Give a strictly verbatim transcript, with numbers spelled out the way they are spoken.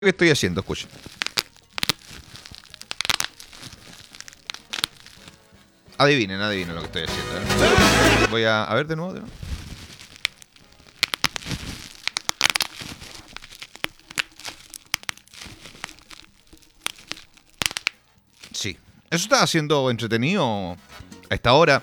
¿Qué estoy haciendo? Escucha. Adivinen, adivinen lo que estoy haciendo. ¿eh? Voy a... A ver de nuevo, de nuevo. Sí. Eso está haciendo entretenido a esta hora.